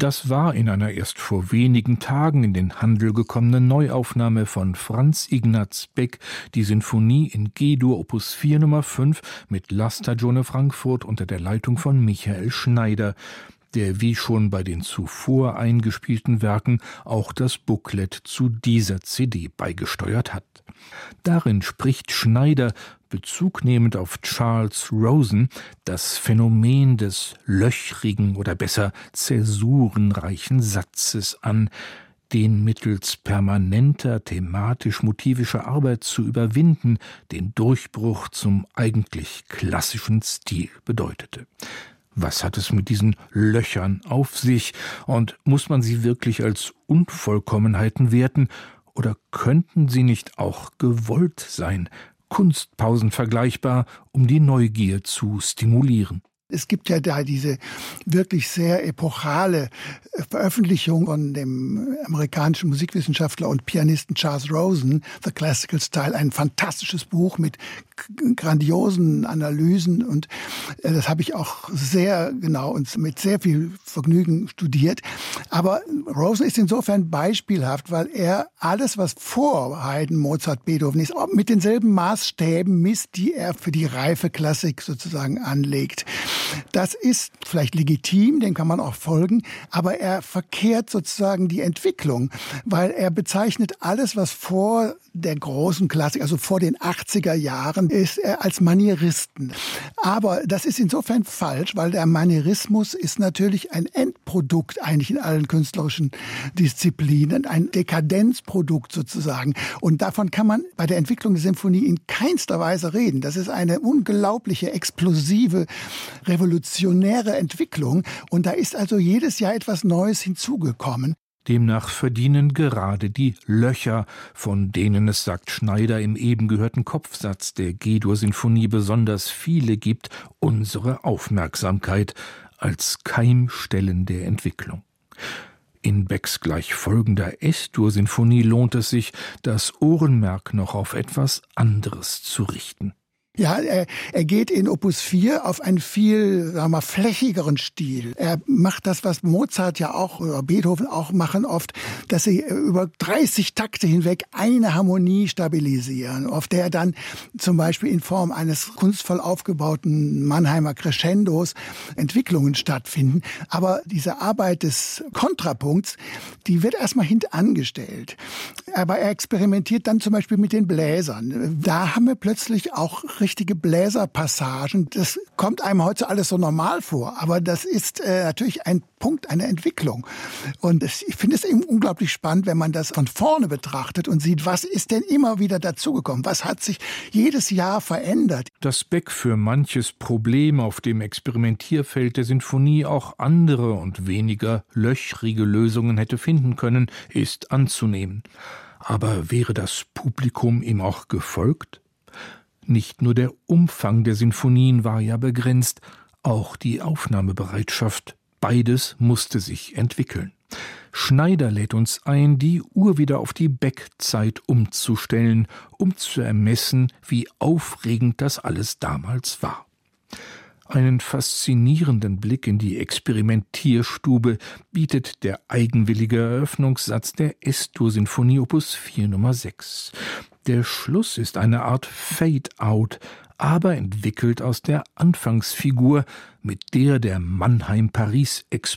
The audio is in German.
Das war in einer erst vor wenigen Tagen in den Handel gekommenen Neuaufnahme von Franz Ignaz Beck, die Sinfonie in G-Dur Opus 4 Nummer 5 mit La Stagione Frankfurt unter der Leitung von Michael Schneider, der wie schon bei den zuvor eingespielten Werken auch das Booklet zu dieser CD beigesteuert hat. Darin spricht Schneider, bezugnehmend auf Charles Rosen, das Phänomen des löchrigen oder besser zäsurenreichen Satzes an, den mittels permanenter thematisch-motivischer Arbeit zu überwinden, den Durchbruch zum eigentlich klassischen Stil bedeutete. Was hat es mit diesen Löchern auf sich, und muss man sie wirklich als Unvollkommenheiten werten, oder könnten sie nicht auch gewollt sein, Kunstpausen vergleichbar, um die Neugier zu stimulieren? Es gibt ja da diese wirklich sehr epochale Veröffentlichung von dem amerikanischen Musikwissenschaftler und Pianisten Charles Rosen, The Classical Style, ein fantastisches Buch mit grandiosen Analysen, und das habe ich auch sehr genau und mit sehr viel Vergnügen studiert. Aber Rosen ist insofern beispielhaft, weil er alles, was vor Haydn, Mozart, Beethoven ist, mit denselben Maßstäben misst, die er für die reife Klassik sozusagen anlegt. Das ist vielleicht legitim, dem kann man auch folgen, aber er verkehrt sozusagen die Entwicklung, weil er bezeichnet alles, was vor der großen Klassik, also vor den 80er Jahren, ist er als Manieristen. Aber das ist insofern falsch, weil der Manierismus ist natürlich ein Endprodukt eigentlich in allen künstlerischen Disziplinen, ein Dekadenzprodukt sozusagen. Und davon kann man bei der Entwicklung der Symphonie in keinster Weise reden. Das ist eine unglaubliche, explosive, revolutionäre Entwicklung. Und da ist also jedes Jahr etwas Neues hinzugekommen. Demnach verdienen gerade die Löcher, von denen es, sagt Schneider im eben gehörten Kopfsatz der G-Dur-Sinfonie besonders viele gibt, unsere Aufmerksamkeit als Keimstellen der Entwicklung. In Becks gleich folgender S-Dur-Sinfonie lohnt es sich, das Ohrenmerk noch auf etwas anderes zu richten. Ja, er geht in Opus 4 auf einen viel, sagen wir mal, flächigeren Stil. Er macht das, was Mozart ja auch oder Beethoven auch machen oft, dass sie über 30 Takte hinweg eine Harmonie stabilisieren, auf der dann zum Beispiel in Form eines kunstvoll aufgebauten Mannheimer Crescendos Entwicklungen stattfinden. Aber diese Arbeit des Kontrapunkts, die wird erstmal hintangestellt. Aber er experimentiert dann zum Beispiel mit den Bläsern. Da haben wir plötzlich auch richtige Bläserpassagen. Das kommt einem heute alles so normal vor, aber das ist natürlich ein Punkt einer Entwicklung. Und ich finde es eben unglaublich spannend, wenn man das von vorne betrachtet und sieht, was ist denn immer wieder dazugekommen? Was hat sich jedes Jahr verändert? Dass Beck für manches Problem auf dem Experimentierfeld der Sinfonie auch andere und weniger löchrige Lösungen hätte finden können, ist anzunehmen. Aber wäre das Publikum ihm auch gefolgt? Nicht nur der Umfang der Sinfonien war ja begrenzt, auch die Aufnahmebereitschaft. Beides musste sich entwickeln. Schneider lädt uns ein, die Uhr wieder auf die Beck-Zeit umzustellen, um zu ermessen, wie aufregend das alles damals war. Einen faszinierenden Blick in die Experimentierstube bietet der eigenwillige Eröffnungssatz der S-Dur-Sinfonie Opus 4 Nummer 6. Der Schluss ist eine Art Fade-out, aber entwickelt aus der Anfangsfigur, mit der Mannheim-Paris-Explosion